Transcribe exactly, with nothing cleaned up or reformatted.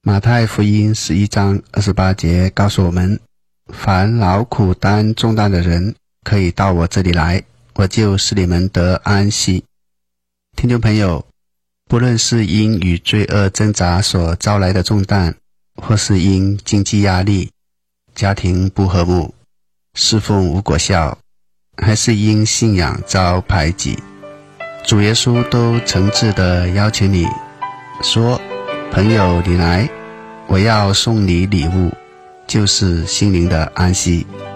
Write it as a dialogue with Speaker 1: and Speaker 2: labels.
Speaker 1: 马太福音十一章二十八节告诉我们，凡劳苦担重担的人，可以到我这里来，我就使你们得安息。听众朋友，不论是因与罪恶挣扎所招来的重担，或是因经济压力、家庭不和睦、侍奉无果效，还是因信仰遭排挤，主耶稣都诚挚地邀请你说，朋友你来，我要送你礼物，就是心灵的安息。